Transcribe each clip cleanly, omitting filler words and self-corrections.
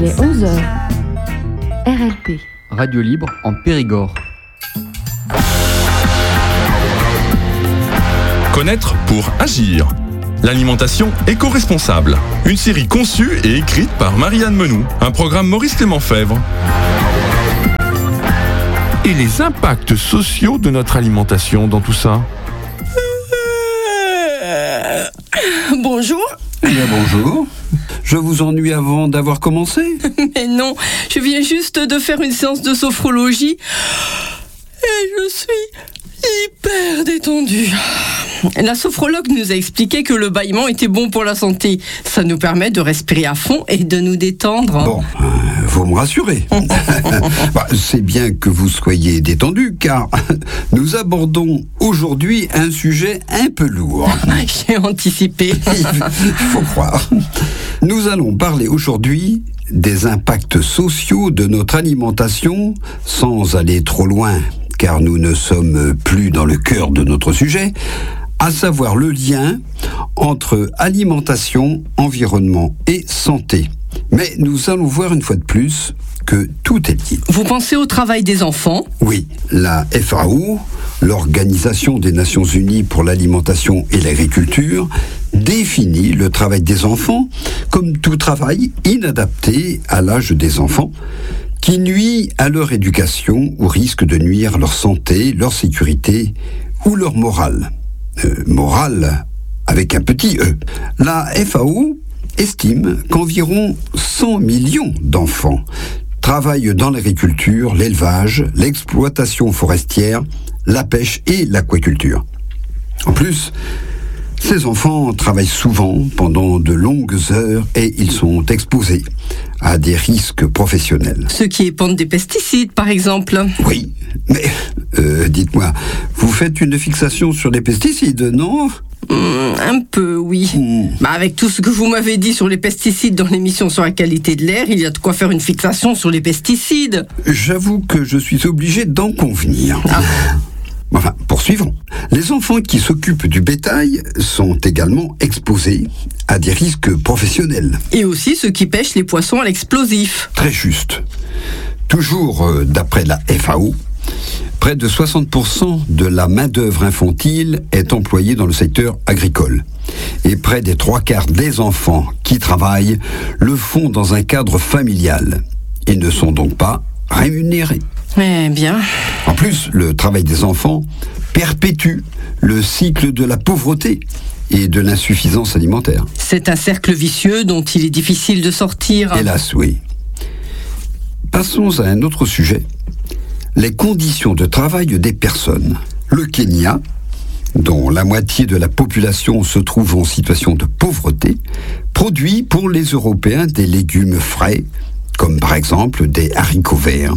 est 11h. RLP. Radio libre en Périgord. Connaître pour agir. L'alimentation éco-responsable. Une série conçue et écrite par Marianne Menou. Un programme Maurice Clément Fèvre. Et les impacts sociaux de notre alimentation dans tout ça. Bonjour. Bien, bonjour. Je vous ennuie avant d'avoir commencé ? Mais non, je viens juste de faire une séance de sophrologie et je suis hyper détendue. La sophrologue nous a expliqué que le bâillement était bon pour la santé. Ça nous permet de respirer à fond et de nous détendre. Bon, faut me rassurer. C'est bien que vous soyez détendu, car nous abordons aujourd'hui un sujet un peu lourd. J'ai anticipé. Il faut croire. Nous allons parler aujourd'hui des impacts sociaux de notre alimentation, sans aller trop loin, car nous ne sommes plus dans le cœur de notre sujet, à savoir le lien entre alimentation, environnement et santé. Mais nous allons voir une fois de plus que tout est lié. Vous pensez au travail des enfants ? Oui, la FAO, l'Organisation des Nations Unies pour l'alimentation et l'agriculture, définit le travail des enfants comme tout travail inadapté à l'âge des enfants, qui nuit à leur éducation ou risque de nuire à leur santé, leur sécurité ou leur morale. Morale avec un petit E. La FAO estime qu'environ 100 millions d'enfants travaillent dans l'agriculture, l'élevage, l'exploitation forestière, la pêche et l'aquaculture. En plus, ces enfants travaillent souvent pendant de longues heures et ils sont exposés à des risques professionnels. Ceux qui épandent des pesticides, par exemple. Oui, mais dites-moi, vous faites une fixation sur les pesticides, non ? Un peu, oui. Avec tout ce que vous m'avez dit sur les pesticides dans l'émission sur la qualité de l'air, il y a de quoi faire une fixation sur les pesticides. J'avoue que je suis obligé d'en convenir. Enfin, poursuivons. Les enfants qui s'occupent du bétail sont également exposés à des risques professionnels. Et aussi ceux qui pêchent les poissons à l'explosif. Très juste. Toujours d'après la FAO, près de 60% de la main-d'œuvre infantile est employée dans le secteur agricole. Et près des 3/4 des enfants qui travaillent le font dans un cadre familial. Ils ne sont donc pas rémunérés. Eh bien. En plus, le travail des enfants perpétue le cycle de la pauvreté et de l'insuffisance alimentaire. C'est un cercle vicieux dont il est difficile de sortir. Hélas, oui. Passons à un autre sujet. Les conditions de travail des personnes. Le Kenya, dont la moitié de la population se trouve en situation de pauvreté, produit pour les Européens des légumes frais, comme par exemple des haricots verts.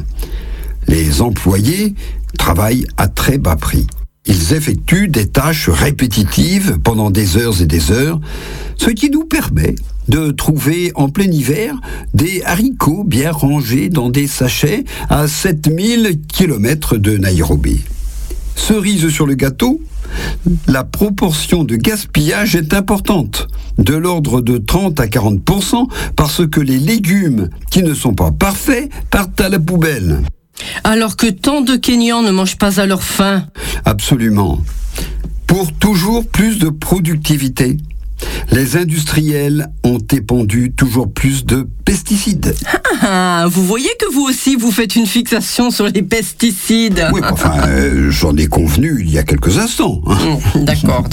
Les employés travaillent à très bas prix. Ils effectuent des tâches répétitives pendant des heures et des heures, ce qui nous permet de trouver en plein hiver des haricots bien rangés dans des sachets à 7000 km de Nairobi. Cerise sur le gâteau, la proportion de gaspillage est importante, de l'ordre de 30 à 40%, parce que les légumes qui ne sont pas parfaits partent à la poubelle. Alors que tant de Kenyans ne mangent pas à leur faim. Absolument. Pour toujours plus de productivité, les industriels ont épandu toujours plus de pesticides. Vous voyez que vous aussi, vous faites une fixation sur les pesticides. Oui, j'en ai convenu il y a quelques instants. D'accord.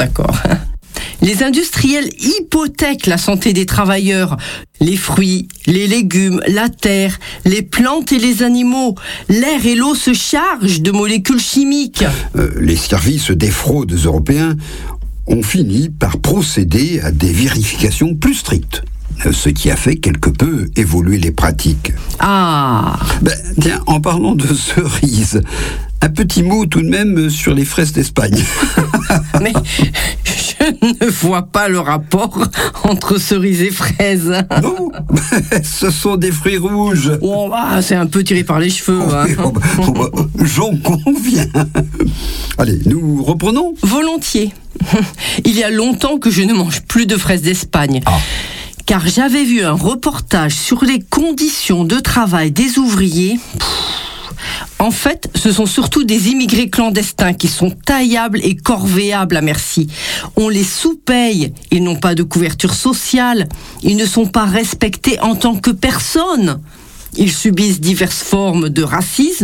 Les industriels hypothèquent la santé des travailleurs. Les fruits, les légumes, la terre, les plantes et les animaux. L'air et l'eau se chargent de molécules chimiques. Les services des fraudes européens ont fini par procéder à des vérifications plus strictes, ce qui a fait quelque peu évoluer les pratiques. Tiens, en parlant de cerises, un petit mot tout de même sur les fraises d'Espagne. Mais je ne vois pas le rapport entre cerises et fraises. Non, ce sont des fruits rouges. C'est un peu tiré par les cheveux. J'en conviens. Allez, nous reprenons ? Volontiers. Il y a longtemps que je ne mange plus de fraises d'Espagne. car j'avais vu un reportage sur les conditions de travail des ouvriers. En fait, ce sont surtout des immigrés clandestins qui sont taillables et corvéables à merci. On les sous-paye, ils n'ont pas de couverture sociale, ils ne sont pas respectés en tant que personnes. Ils subissent diverses formes de racisme